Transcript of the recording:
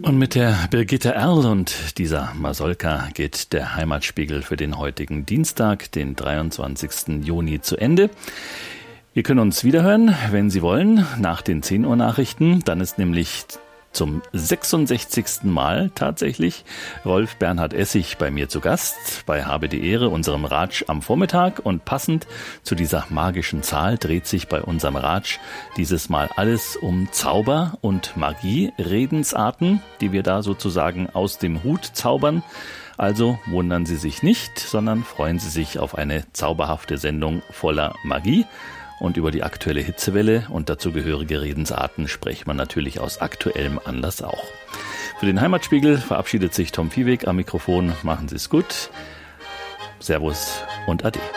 Und mit der Birgitte Erl und dieser Masolka geht der Heimatspiegel für den heutigen Dienstag, den 23. Juni, zu Ende. Wir können uns wiederhören, wenn Sie wollen, nach den 10 Uhr Nachrichten. Dann ist nämlich zum 66. Mal tatsächlich Rolf Bernhard Essig bei mir zu Gast, bei Habe die Ehre, unserem Ratsch am Vormittag. Und passend zu dieser magischen Zahl dreht sich bei unserem Ratsch dieses Mal alles um Zauber und Magie, Redensarten, die wir da sozusagen aus dem Hut zaubern. Also wundern Sie sich nicht, sondern freuen Sie sich auf eine zauberhafte Sendung voller Magie. Und über die aktuelle Hitzewelle und dazugehörige Redensarten spricht man natürlich aus aktuellem Anlass auch. Für den Heimatspiegel verabschiedet sich Tom Viehweg am Mikrofon. Machen Sie es gut. Servus und Ade.